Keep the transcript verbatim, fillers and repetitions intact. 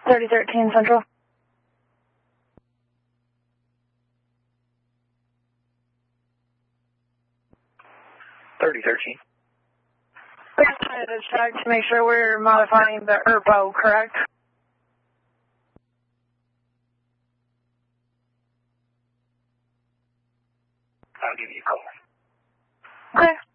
thirty thirteen Central. thirty thirteen. We just wanted to check to make sure we're modifying the E R P O, correct? I'll give you a call. Okay.